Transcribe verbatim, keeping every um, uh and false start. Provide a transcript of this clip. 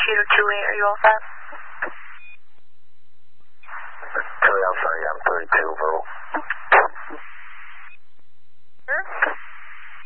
two two eight, are you all set? Tilly, I'm sorry, I'm thirty-two, verbal.